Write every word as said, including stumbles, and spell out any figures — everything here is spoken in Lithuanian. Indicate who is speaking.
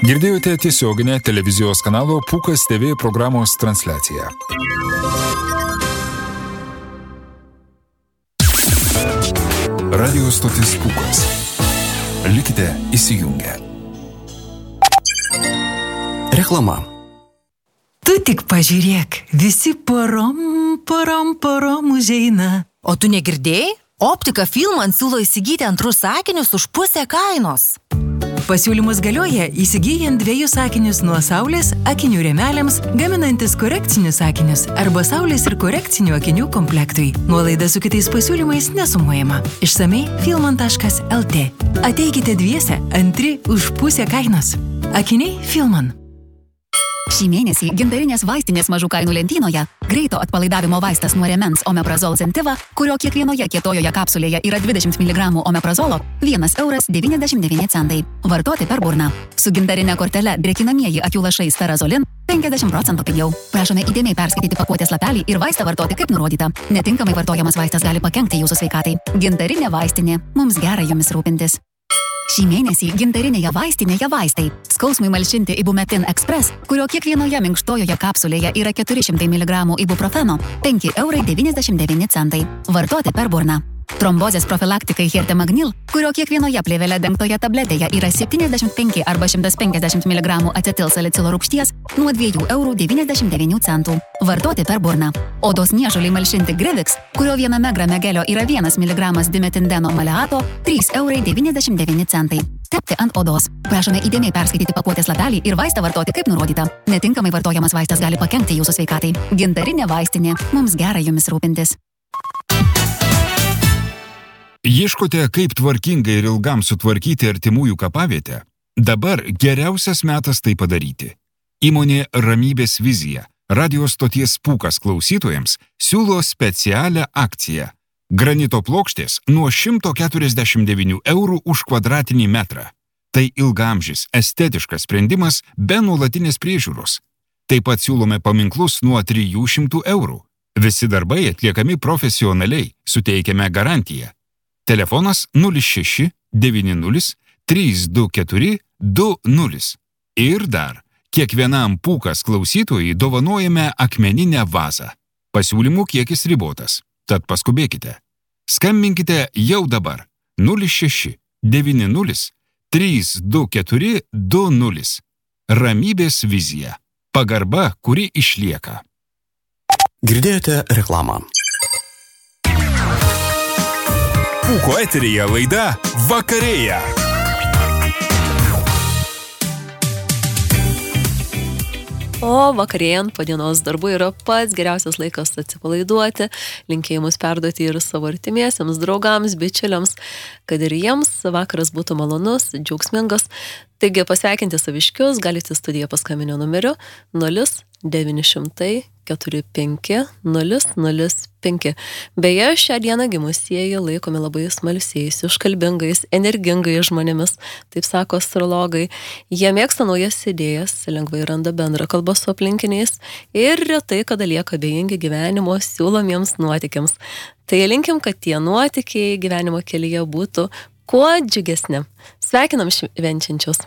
Speaker 1: Girdėjote tiesioginę televizijos kanalo Pūkas T V programos transliaciją. Radio stotis Pūkas. Likite įsijungę.
Speaker 2: Reklama.
Speaker 3: Tu tik pažiūrėk, visi porom, porom, porom užeina.
Speaker 4: O tu negirdėjai? Optika Filman siūlo įsigyti antrus sakinius už pusę kainos.
Speaker 3: Pasiūlymus galioja įsigyjant dviejus sakinius nuo saulės akinių rėmeliams, gaminantis korekcinius sakinius arba saulės ir korekcinių akinių komplektui. Nuolaida su kitais pasiūlymais nesumuojama. Išsamei filman taškas el tė. Ateikite dviese, antri už pusę kainos. Akiniai Filman.
Speaker 5: Šį mėnesį gintarinės vaistinės mažų kainų lentynoje greito atpalaidavimo vaistas nuo rėmens Omeprazol Zentiva, kurio kiekvienoje kietojoje kapsulėje yra dvidešimt miligramų omeprazolo, vienas euras devyniasdešimt devyni centai. Vartoti per burną. Su gintarine kortele drėkinamieji akių lašai Sterazolin penkiasdešimt procentų pigiau. Prašome įdėmiai perskaityti pakuotės lapelį ir vaistą vartoti kaip nurodyta. Netinkamai vartojamas vaistas gali pakenkti jūsų sveikatai. Gintarinė vaistinė. Mums gera jumis rūpintis. Šį mėnesį gintarinėje vaistinėje vaistai. Skausmui malšinti Ibumetin Express, kurio kiekvienoje minkštojoje kapsulėje yra keturi šimtai miligramų ibuprofeno, penki eurai devyniasdešimt devyni centai. Vartoti per burną. Trombozės profilaktikai Hertemagnil, kurio kiekvienoje plėvele dengtoje tabletėje yra septyniasdešimt penki arba šimtas penkiasdešimt miligramų acetilsalicilo rūgšties nuo dviejų eurų devyniasdešimt devynių centų. Vartoti per burną. Odos niežuliai malšinti Grevix, kurio viename grame gelio yra vienas miligramas dimetindeno maleato, trys eurai devyniasdešimt devyni centai. Tepti ant odos. Prašome įdėmiai perskaityti pakuotės lapelį ir vaistą vartoti kaip nurodyta. Netinkamai vartojamas vaistas gali pakenkti jūsų sveikatai. Gintarinė vaistinė. Mums gera jumis rūpintis.
Speaker 1: Ieškote, kaip tvarkingai ir ilgam sutvarkyti artimųjų kapavietę? Dabar geriausias metas tai padaryti. Įmonė Ramybės vizija, radio stoties Pūkas klausytojams, siūlo specialią akciją. Granito plokštės nuo šimto keturiasdešimt devynių eurų už kvadratinį metrą. Tai ilgamžis, estetiškas sprendimas be nuolatinės priežiūros. Taip pat siūlome paminklus nuo trijų šimtų eurų. Visi darbai atliekami profesionaliai, suteikiame garantiją. Telefonas nulis šeši devyni nulis trys du keturi du nulis. Ir dar, kiekvienam Pūkas klausytojui dovanojame akmeninę vazą. Pasiūlymų kiekis ribotas, tad paskubėkite. Skambinkite jau dabar nulis šeši devyni nulis trys du keturi du nulis. Ramybės vizija. Pagarba, kuri išlieka.
Speaker 2: Girdėjote reklamą.
Speaker 1: Pūko eteryje laida Vakarėja.
Speaker 6: O vakarėjant po dienos darbų yra pats geriausias laikas atsipalaiduoti, linkėjimus perduoti ir savo artimiesiems, draugams, bičiuliams, kad ir jiems vakaras būtų malonus, džiaugsmingas. Taigi pasveikinti saviškius galite studiją paskambinio numeriu nulis devyni šimtai keturi penki nulis nulis penki. Beje, šią dieną gimusieji laikomi labai smalsiais, iškalbingais, energingais žmonėmis, taip sako astrologai. Jie mėgsta naujas idėjas, lengvai randa bendrą kalbą su aplinkiniais ir retai kada lieka abejingi gyvenimo siūlomiems nuotykiams. Tai linkim, kad tie nuotykiai gyvenimo kelyje būtų kuo džiugesni. Sveikinam švenčiančius.